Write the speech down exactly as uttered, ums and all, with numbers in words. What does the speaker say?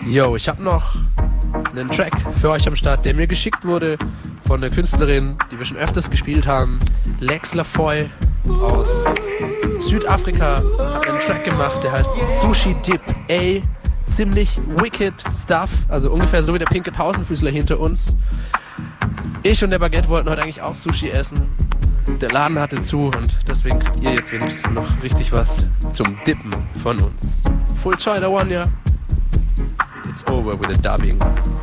Yo, ich habe noch einen Track für euch am Start, der mir geschickt wurde von einer Künstlerin, die wir schon öfters gespielt haben. Lex Lafoy aus Südafrika hat einen Track gemacht, der heißt Sushi Dip. Ey, ziemlich wicked Stuff, also ungefähr so wie der pinke Tausendfüßler hinter uns. Ich und der Baguette wollten heute eigentlich auch Sushi essen. Der Laden hatte zu und deswegen kriegt ihr jetzt wenigstens noch richtig was zum Dippen von uns. Full China One, ja. It's over with the dubbing.